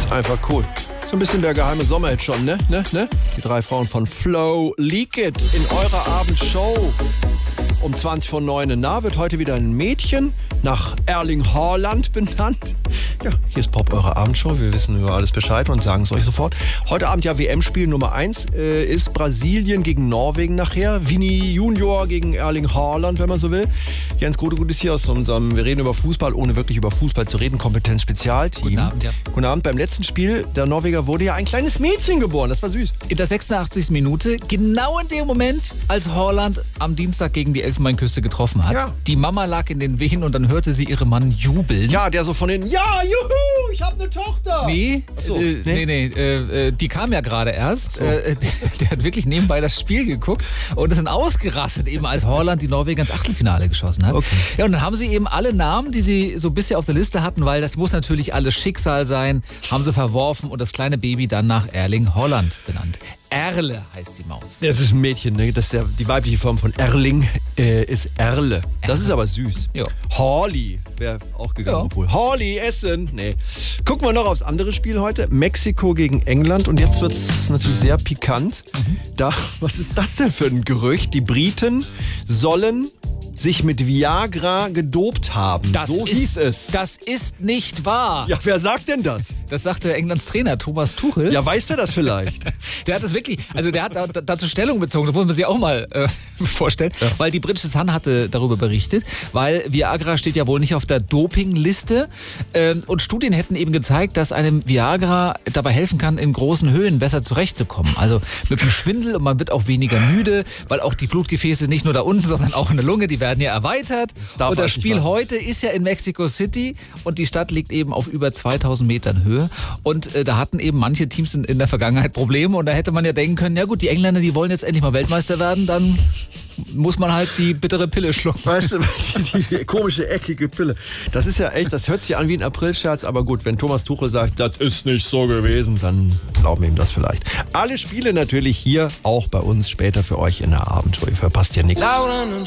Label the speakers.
Speaker 1: Einfach cool. So ein bisschen der geheime Sommerhit schon, ne? Die 3 Frauen von Flow Leak It in eurer Abendshow. Um 20 vor 9 Na wird heute wieder ein Mädchen nach Erling Haaland benannt. Ja, hier ist Pop, eure Abendshow. Wir wissen über alles Bescheid und sagen es euch sofort. Heute Abend ja WM-Spiel Nummer 1 ist Brasilien gegen Norwegen nachher. Vini Junior gegen Erling Haaland, wenn man so will. Jens Grotegut ist hier aus unserem, wir reden über Fußball, ohne wirklich über Fußball zu reden, Kompetenz-Spezialteam.
Speaker 2: Guten Abend, ja.
Speaker 1: Guten Abend. Beim letzten Spiel der Norweger wurde ja ein kleines Mädchen geboren. Das war süß.
Speaker 2: In der 86. Minute, genau in dem Moment, als Haaland am Dienstag gegen die Elfenbeinküste getroffen hat.
Speaker 1: Ja.
Speaker 2: Die Mama lag in den Wehen und dann hörte sie ihren Mann jubeln.
Speaker 1: Ja, der so von den, ja, juhu, ich habe eine Tochter.
Speaker 2: Nee,
Speaker 1: so,
Speaker 2: die kam ja gerade erst. So. Der hat wirklich nebenbei das Spiel geguckt und ist dann ausgerastet, eben als Haaland die Norweger ins Achtelfinale geschossen hat.
Speaker 1: Okay.
Speaker 2: Ja, und dann haben sie eben alle Namen, die sie so bisher auf der Liste hatten, weil das muss natürlich alles Schicksal sein, haben sie verworfen und das kleine Baby dann nach Erling Haaland benannt. Erle heißt die Maus.
Speaker 1: Das ist ein Mädchen, ne? Die weibliche Form von Erling ist Erle. Das ist aber süß.
Speaker 2: Ja.
Speaker 1: Holly wäre auch gegangen,
Speaker 2: Ja.
Speaker 1: obwohl. Holly, Essen. Nee. Gucken wir noch aufs andere Spiel heute. Mexiko gegen England. Und jetzt wird es natürlich sehr pikant. Was ist das denn für ein Gerücht? Die Briten sollen sich mit Viagra gedopt haben. So hieß es.
Speaker 2: Das ist nicht wahr.
Speaker 1: Ja, wer sagt denn das?
Speaker 2: Das sagte Englands Trainer Thomas Tuchel.
Speaker 1: Ja, weiß der das vielleicht?
Speaker 2: Der hat das wirklich, also der hat dazu Stellung bezogen, das muss man sich auch mal vorstellen, weil die britische Sun hatte darüber berichtet, weil Viagra steht ja wohl nicht auf der Dopingliste und Studien hätten eben gezeigt, dass einem Viagra dabei helfen kann, in großen Höhen besser zurechtzukommen. Also mit dem Schwindel und man wird auch weniger müde, weil auch die Blutgefäße nicht nur da unten, sondern auch in der Lunge, die werden ja erweitert. Und das Spiel heute ist ja in Mexico City und die Stadt liegt eben auf über 2000 Metern Höhe und da hatten eben manche Teams in der Vergangenheit Probleme und da hätte man ja denken können, ja gut, die Engländer, die wollen jetzt endlich mal Weltmeister werden, dann muss man halt die bittere Pille schlucken.
Speaker 1: Weißt du, die komische, eckige Pille. Das ist ja echt, das hört sich an wie ein Aprilscherz, aber gut, wenn Thomas Tuchel sagt, das ist nicht so gewesen, dann glauben wir ihm das vielleicht. Alle Spiele natürlich hier, auch bei uns später für euch in der Abendshow. Ihr verpasst ja nichts.